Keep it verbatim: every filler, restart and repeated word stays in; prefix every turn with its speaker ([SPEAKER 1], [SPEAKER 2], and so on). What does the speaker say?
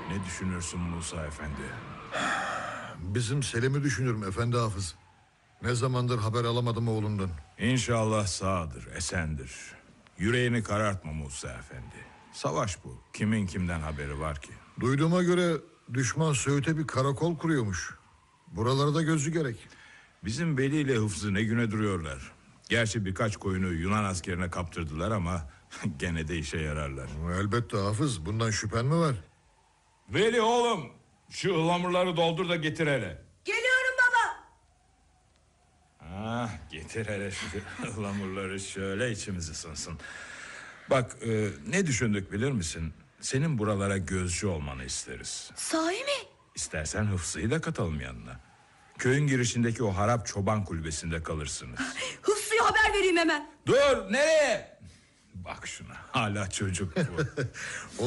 [SPEAKER 1] Ne düşünürsün Musa Efendi?
[SPEAKER 2] Bizim Selim'i düşünürüm efendi hafız. Ne zamandır haber alamadım oğlundan.
[SPEAKER 1] İnşallah sağdır, esendir. Yüreğini karartma Musa Efendi. Savaş bu. Kimin kimden haberi var ki?
[SPEAKER 2] Duyduğuma göre düşman Söğüt'e bir karakol kuruyormuş. Buralarda gözü gerek.
[SPEAKER 1] Bizim Veli ile Hıfzı ne güne duruyorlar. Gerçi birkaç koyunu Yunan askerine kaptırdılar ama gene de işe yararlar.
[SPEAKER 2] Elbette hafız, bundan şüphen mi var?
[SPEAKER 1] Veli oğlum, şu ıhlamurları doldur da getir hele.
[SPEAKER 3] Geliyorum baba.
[SPEAKER 1] Ah, getir hele şu ıhlamurları, şöyle içimiz ısınsın. Bak, e, ne düşündük bilir misin? Senin buralara gözcü olmanı isteriz.
[SPEAKER 3] Sahi mi?
[SPEAKER 1] İstersen Hıfzı'yı da katalım yanına. Köyün girişindeki o harap çoban kulübesinde kalırsınız.
[SPEAKER 3] Hıfzı'ya haber vereyim hemen.
[SPEAKER 1] Dur, nereye? Bak şuna, hala çocuk bu.